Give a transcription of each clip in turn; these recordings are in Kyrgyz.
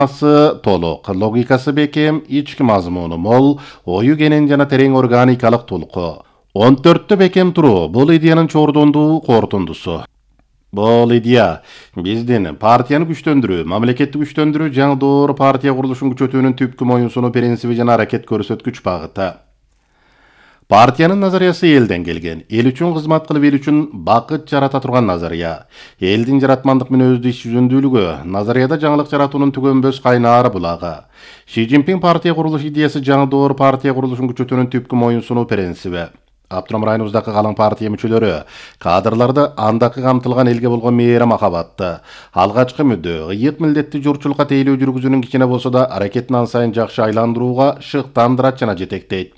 толук, логикасы бекем, ички мазмуну мол, ою кенен жана терең органикалык толку. 14 бекем туруу, бул идеянын чордондуу корутундусу. Бул идея биздин партияны күчтөндүрүү, мамлекетти күчтөндүрүү, жаңы доор партия курулушун күчөтүүнүн түпкү моюнсунуу принциби жана аракет көрсөткүч багыты. Партиянын назариясы элден келген, эл үчүн кызмат кылып, эл үчүн бакыт жарата турган назария. Элдин жаратмандык мүнөздүү иш жүзүндүүлүгү, назарияда жаңылык жаратуунун түгөнбөс кайнары булагы. Ши Цзиньпин партия курулуш идеясы жаңы доор партия курулушун күчөтүүнүн түпкү моюнсунуу принциби. Аптырам районубуздагы калың партия мүчөлөрү, кадрларды андакы камтылган элге болгон мээри махабатты, алгачкы мүдө, ыйык милдетти журтчулукка тейлөө жүргүзүүнүн кичине болсо да аракетин ан сайын жакшы айландырууга шыктандырат жана жетектейт.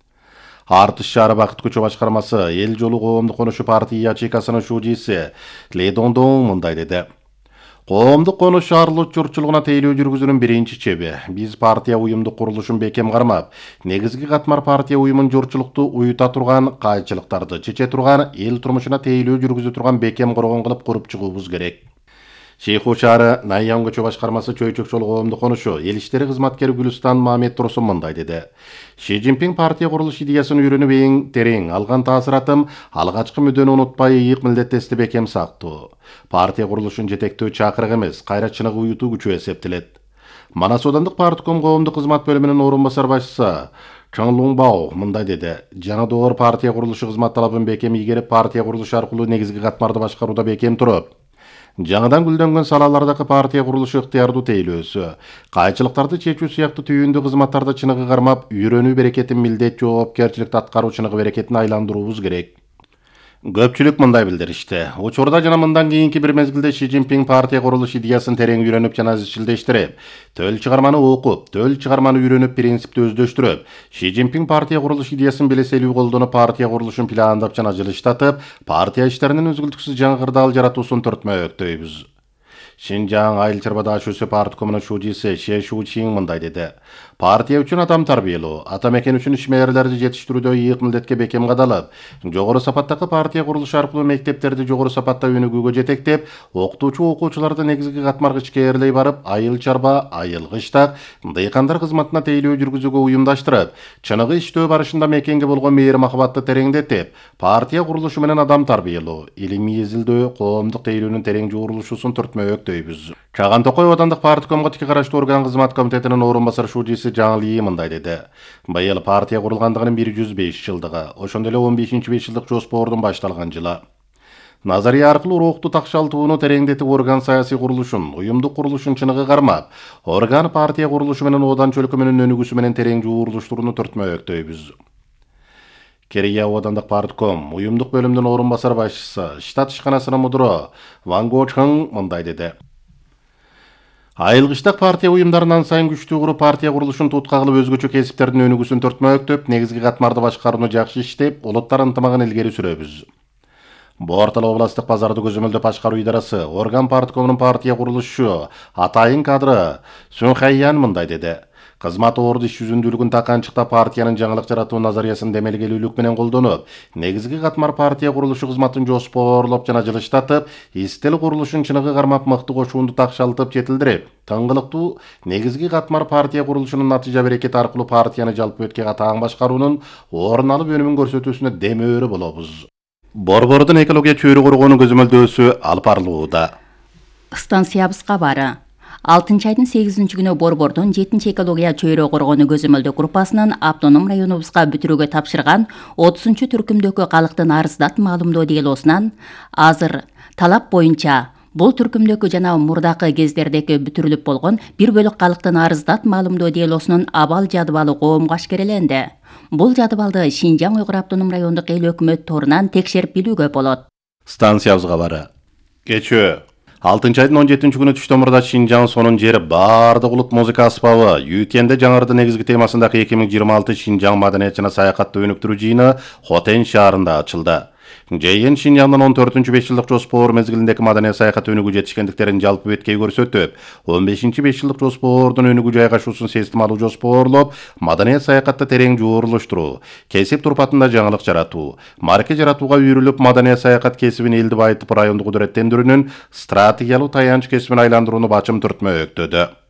Артыш шаары бакыт көчө башкармасы эл жолу коомдук конушу партия ячейкасынын шужиси Ли Доңдоң мындай деди. Коомдук конуш шаарлык журтчулугуна тейлөө жүргүзүүнүн биринчи чеби. Биз партия уюмдук курулушун бекем кармап, негизги катмар партия уюмун журтчулукту уюта турган, кайчылыктарды чече турган, эл турмушуна тейлөө жүргүзө турган бекем коргон кылып куруп чыгуубуз керек. Шейху шаары Найян көчө башкармасы чөйчөк жолу коомдук конушу эл иштери кызматкери Гүлстан Мамед Турсун мындай деди. Ши Цзиньпин партия курулуш идеясын үйрөнүп эң терең алган таасыратым алгачкы мүдөнү унутпай ыйык милдеттести бекем сактоо. Партия курулушун жетектөө чакырык эмес, кайра чыныгы уютуу күчү эсептелет. Манас Аудандык партком коомдук кызмат бөлүмүнүн орун басар башчысы Чоң Луңбао мындай деди. Жаңы доор партия курулушу кызмат талабын бекем ийгерип, партия курулушу аркылуу негизги катмарды башкарууда бекем туруп, жаңыдан гүлдөнгөн салалардагы партия курулушу ыктыярдуу тейлөөсү, кайчылыктарды чечүү сыяктуу түйүндүү кызматтарды чыныгы кармап, үйрөнүү берекетин милдет жоопкерчиликти аткаруу чыныгы берекетин айландыруубуз керек. Көпчүлүк мындай билдиришти. Учурда жана мындан кийинки бир мезгилде Ши Цзиньпин партия курулуш идеясын терең үйрөнүп жана изчилдештирип, төл чыгарманы окуп, төл чыгарманы үйрөнүп, принципти өздөштүрүп, Ши Цзиньпин партия курулуш идеясын белеселүү колдонуп, партия курулушун пландап жана жылыштатып, партия иштеринин үзгүлтүксүз жаңы кырдаал жаратуусун төртмөктөйбүз. Шинжаң айыл чарбада АШС парткомунун шужиси Ше Шучин мындай деди. Партия үчүн адам тарбиялоо, ата мекен үчүн ишмерлерди жетиштирүүдө ыйык милдетке бекем кадалып, жогору сапаттагы партия курулушу аркылуу мектептерди жогору сапатта өнүгүүгө жетектеп, окутуучу окуучуларды негизги катмарга ичкээрлей барып, айыл чарба, айыл кыштак, дыйкандар кызматына тейлөө жүргүзүүгө уюмдаштырып, чыныгы иштөө барышында мекенге болгон мээри махабатты тереңдетип, партия курулушу менен адам тарбиялоо, илимий изилдөө, коомдук тейлөөнүн терең жуурулушусун түртмөктөйбүз. Чаган Токой Аудандык парткомго тики караштуу орган кызмат комитетинин орун басар шужиси Жаңылии мындай деди. Быйыл партия курулгандыгынын 105 жылдыгы, ошондой эле 15-5 жылдык жоспордун башталган жылы. Назария аркылуу рукту такшалтууну тереңдетип, орган саясий курулушун, уюмдук курулушун чыныгы кармап, орган партия курулушу менен оодан чөлкөмүнүн өнүгүүсү менен терең жуурулуштууну түртмөктөйбүз. Керия Аудандык партком уюмдук бөлүмдүн орун басар башчысы, штат ишканасынын мудуру Ван Гочхың мындай деди. Айыл кыштак партия уюмдарынан сайын күчтүү куруп, партия курулушун тутка кылып, өзгөчө кесиптердин өнүгүүсүн төртмөктөп, негизги катмарды башкарууну жакшы иштеп, улуттар ынтымагын илгери сүрөбүз. Бортал областык базарды көзөмөлдөп башкаруу идарасы, орган парткомунун партия курулушу атайын кадры Сүнхайян мындай деди. Кызмат орду иш жүзүндүүлүгүн таканчыкта партиянын жаңылык жаратуу назариясын демелгелүүлүк менен колдонуп, негизги катмар партия курулушу кызматын жоспорлоп жана жылыштатып, истел курулушун чыныгы кармап, мыкты кошуунду такшалтып жетилдирип, тыңгылыктуу негизги катмар партия курулушунун натыйжа берекети аркылуу партияны жалпы бетке катаң башкаруунун орун алып өнүмүн көрсөтүүсүнө демөөрү болобуз. Борбордун экология чөйрө коргоонун көзөмөлдөөсү алып барылууда. Станциябыз кабары. 6 айдын 8 күнү Борбордун 7 экология чөйрө коргоonu көзөмөлдөө группасынын автоном районубузга бүтүрүүгө тапшырган 30 түркүмдөгү калктын арыздат маалымдоо делосунан азыр талап боюнча бул түркүмдөгү жана мурдакы кездердеги бүтүрүлүп болгон 1 бөлүк калктын арыздат маалымдоо делосунун абал жадыбалы коомго ашкереленди. Бул жадыбалды Шинжаң Уйгур автоном райондук эл өкмөт торунан текшерип билүүгө болот. Станциябыз кабары. Кечөө 6 айдын 17 күнү түштө мурда Шинжаң сонун жери баардык улут музыка аспабы Юкенде жаңырды негизги темасындагы 2026 Шинжаң маданият жана саякатты өнүктүрүү жыйыны Хотен шаарында ачылды. Жыйын Шинжаңдын 14-5 жылдык жоспор мезгилиндеги маданият саякат өнүгүү жетишкендиктерин жалпы бетке көрсөтүп, 15-5 жылдык жоспордун өнүгүү жайгашуусун системалуу жоспорлоп, маданият саякатты терең жуурулуштуруу, кесип турпатында жаңылык жаратуу, марке жаратууга үйрүлүп, маданият саякат кесибин элди байытып, райондук кудуреттендирүүнүн стратегиялуу таянч кесибин айландырууну бачым түртмөктөдү.